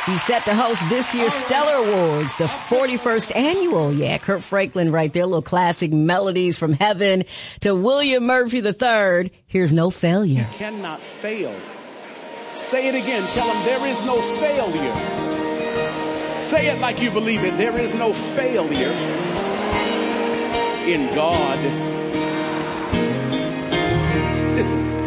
He's set to host this year's Stellar Awards, the 41st annual. Yeah, Kirk Franklin right there. Little classic melodies from heaven to William Murphy III. Here's No Failure. You cannot fail. Say it again. Tell them there is no failure. Say it like you believe it. There is no failure in God. Listen.